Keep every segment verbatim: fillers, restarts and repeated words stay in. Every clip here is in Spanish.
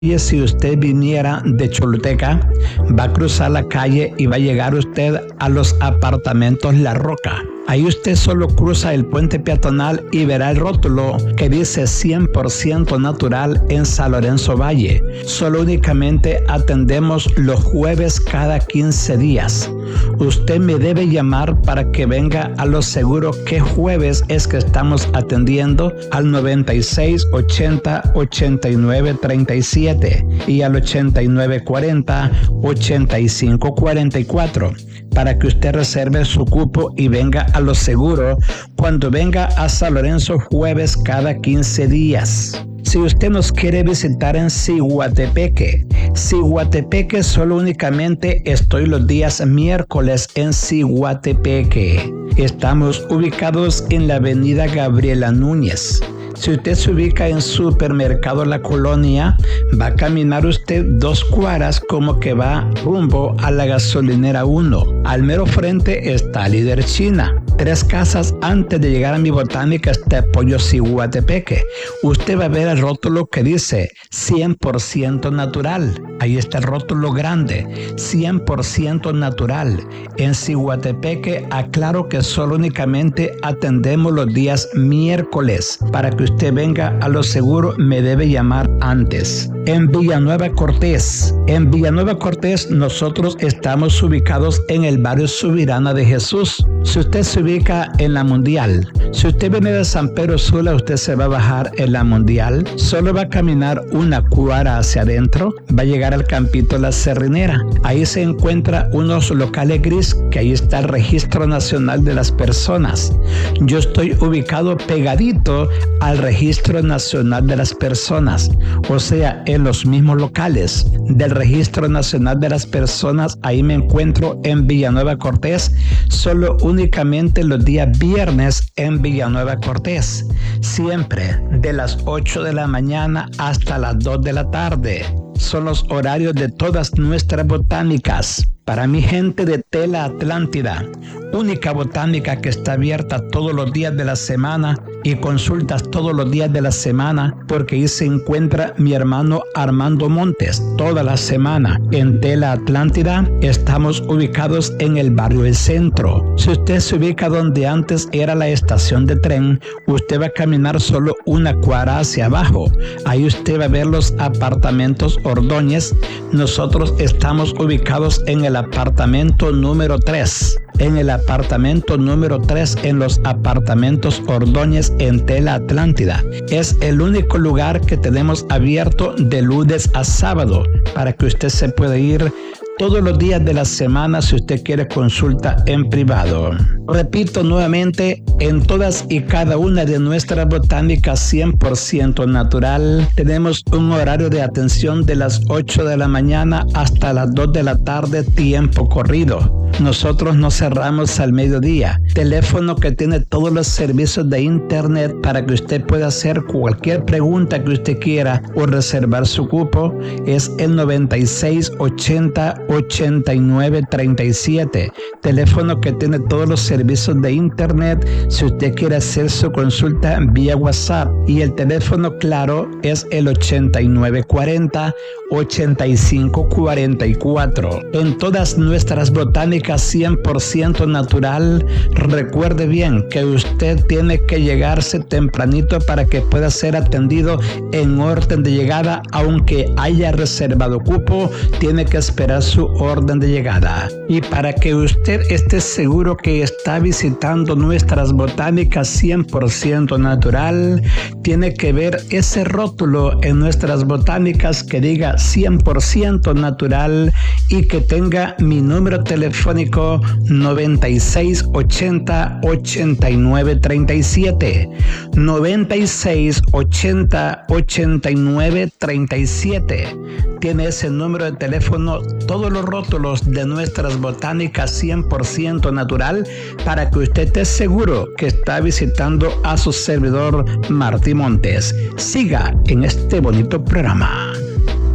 Y si usted viniera de Choluteca, va a cruzar la calle y va a llegar usted a los apartamentos La Roca. Ahí usted solo cruza el puente peatonal y verá el rótulo que dice cien por ciento natural en San Lorenzo Valle. Solo únicamente atendemos los jueves cada quince días. Usted me debe llamar para que venga a lo seguro qué jueves es que estamos atendiendo al noventa y seis ochenta ochenta y nueve treinta y siete y al ochenta y nueve cuarenta ochenta y cinco cuarenta y cuatro para que usted reserve su cupo y venga a lo seguro cuando venga a San Lorenzo jueves cada quince días. Si usted nos quiere visitar en Ciguatepeque, Ciguatepeque solo únicamente estoy los días miércoles en Ciguatepeque. Estamos ubicados en la avenida Gabriela Núñez. Si usted se ubica en Supermercado La Colonia, va a caminar usted dos cuadras como que va rumbo a la gasolinera uno. Al mero frente está Líder China. Tres casas antes de llegar a mi botánica está Pollo Ciguatepeque. Usted va a ver el rótulo que dice cien por ciento natural. Ahí está el rótulo grande, cien por ciento natural. En Ciguatepeque aclaro que solo únicamente atendemos los días miércoles. Para que usted venga a lo seguro me debe llamar antes. En Villanueva Cortés, en Villanueva Cortés nosotros estamos ubicados en el barrio Subirana de Jesús. Si usted se ubica en la Mundial, si usted viene de San Pedro Sula, usted se va a bajar en la Mundial, solo va a caminar una cuadra hacia adentro, va a llegar al campito La Cerrinera. Ahí se encuentra unos locales gris, que ahí está el Registro Nacional de las Personas. Yo estoy ubicado pegadito al Registro Nacional de las Personas, o sea, en los mismos locales del Registro Nacional de las Personas. Ahí me encuentro en Villanueva Cortés, solo únicamente los días viernes en Villanueva Cortés, siempre de las ocho de la mañana hasta las dos de la tarde. Son los horarios de todas nuestras botánicas. Para mi gente de Tela Atlántida, única botánica que está abierta todos los días de la semana y consultas todos los días de la semana, porque ahí se encuentra mi hermano Armando Montes toda la semana. En Tela Atlántida estamos ubicados en el barrio El Centro. Si usted se ubica donde antes era la estación de tren, usted va a caminar solo una cuadra hacia abajo. Ahí usted va a ver los apartamentos Ordóñez. Nosotros estamos ubicados en el apartamento número tres. En el apartamento número tres, en los apartamentos Ordóñez en Tela Atlántida. Es el único lugar que tenemos abierto de lunes a sábado para que usted se pueda ir todos los días de la semana si usted quiere consulta en privado. Repito nuevamente, en todas y cada una de nuestras botánicas cien por ciento natural, tenemos un horario de atención de las ocho de la mañana hasta las dos de la tarde, tiempo corrido. Nosotros no cerramos al mediodía. Teléfono que tiene todos los servicios de internet para que usted pueda hacer cualquier pregunta que usted quiera o reservar su cupo es el noventa y seis ochenta ochenta y nueve treinta y siete. Teléfono que tiene todos los servicios de internet si usted quiere hacer su consulta vía WhatsApp. Y el teléfono claro es el ochenta y nueve cuarenta ochenta y cinco cuarenta y cuatro. En todas nuestras botánicas cien por ciento natural, recuerde bien que usted tiene que llegarse tempranito para que pueda ser atendido en orden de llegada. Aunque haya reservado cupo, tiene que esperar su orden de llegada. Y para que usted esté seguro que está visitando nuestras botánicas cien por ciento natural, tiene que ver ese rótulo en nuestras botánicas que diga cien por ciento natural y que tenga mi número telefónico noventa y seis ochenta ochenta y nueve treinta y siete. noventa y seis ochenta ochenta y nueve treinta y siete. Tiene ese número de teléfono todos los rótulos de nuestras botánicas cien por ciento natural para que usted esté seguro que está visitando a su servidor Martí Montes. Siga en este bonito programa.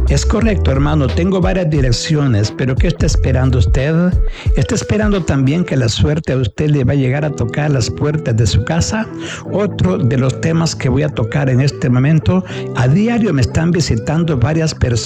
Es correcto, hermano, tengo varias direcciones, pero ¿qué está esperando usted? ¿Está esperando también que la suerte a usted le va a llegar a tocar las puertas de su casa? Otro de los temas que voy a tocar en este momento, a diario me están visitando varias personas